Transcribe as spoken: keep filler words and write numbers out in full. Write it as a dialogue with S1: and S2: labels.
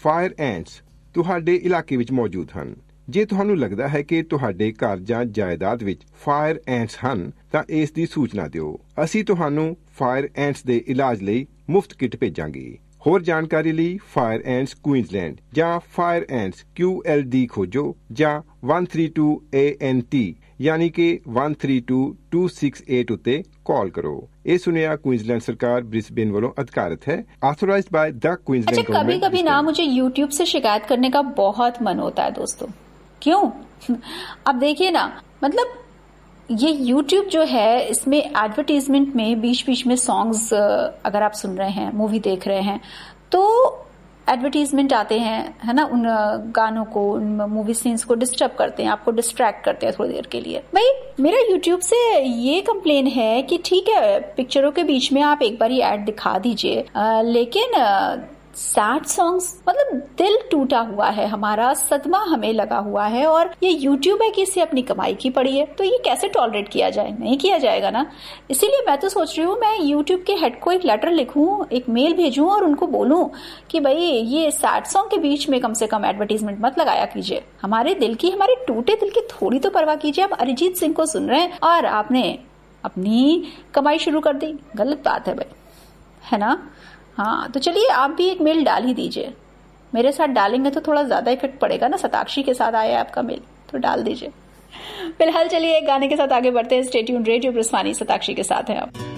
S1: Fire ਐਂਟਸ ਤੁਹਾਡੇ ਇਲਾਕੇ ਵਿੱਚ ਮੌਜੂਦ ਹਨ। ਜੇ ਤੁਹਾਨੂੰ ਲੱਗਦਾ ਹੈ ਕਿ ਤੁਹਾਡੇ ਘਰ ਜਾਂ ਜਾਇਦਾਦ ਵਿੱਚ ਫਾਇਰ ਐਂਟਸ ਹਨ ਤਾਂ ਇਸ ਦੀ ਸੂਚਨਾ ਦਿਓ। ਅਸੀਂ ਤੁਹਾਨੂੰ ਫਾਇਰ ਐਂਟਸ ਦੇ ਇਲਾਜ ਲਈ ਮੁਫਤ ਕਿੱਟ ਭੇਜਾਂਗੇ। ਹੋਰ ਜਾਣਕਾਰੀ ਲਈ ਫਾਇਰ ਐਂਟਸ ਕੁਈਨਜ਼ਲੈਂਡ ਜਾਂ ਫਾਇਰ ਐਂਟਸ ਕਿਊ ਐਲ ਡੀ ਖੋਜੋ ਜਾਂ one three two A N T यानी कि one three two two six eight ਉੱਤੇ ਕਾਲ ਕਰੋ। ਇਹ सुनिया क्वींसलैंड सरकार ब्रिस्बेन वालों अधिकारित है, ऑथराइज्ड बाय द क्वींसलैंड
S2: अच्छा, कभी कभी ना मुझे यूट्यूब से शिकायत करने का बहुत मन होता है दोस्तों। क्यों? अब देखिए ना, मतलब ये यूट्यूब जो है इसमें एडवर्टीजमेंट में बीच बीच में सॉन्ग्स अगर आप सुन रहे हैं, मूवी देख रहे हैं तो एडवर्टीजमेंट आते हैं, है ना, उन गानों को, उन मूवी सीन्स को डिस्टर्ब करते हैं, आपको डिस्ट्रैक्ट करते हैं थोड़ी देर के लिए। भाई मेरा यूट्यूब से ये कंप्लेन है कि ठीक है पिक्चरों के बीच में आप एक बार ही ऐड दिखा दीजिए, लेकिन सैड सॉन्ग्स, मतलब दिल टूटा हुआ है हमारा, सदमा हमें लगा हुआ है और ये यूट्यूब है कि इससे अपनी कमाई की पड़ी है, तो ये कैसे टॉलरेट किया जाए? नहीं किया जाएगा ना। इसीलिए मैं तो सोच रही हूँ मैं यूट्यूब के हेड को एक लेटर लिखूं, एक मेल भेजूं और उनको बोलूं कि भाई ये सैड सॉन्ग के बीच में कम से कम एडवर्टीजमेंट मत लगाया कीजिए। हमारे दिल की, हमारे टूटे दिल की थोड़ी तो परवाह कीजिए। आप अरिजीत सिंह को सुन रहे हैं और आपने अपनी कमाई शुरू कर दी, गलत बात है भाई, है ना। हाँ, तो चलिए आप भी एक मेल डाल ही दीजिए। मेरे साथ डालेंगे तो थोड़ा ज्यादा इफेक्ट पड़ेगा ना, सताक्षी के साथ आया आपका मेल तो डाल दीजिए। फिलहाल चलिए एक गाने के साथ आगे बढ़ते हैं। स्टे ट्यून्ड, रेडियो ब्रिस्वानी, सताक्षी के साथ हैं आप।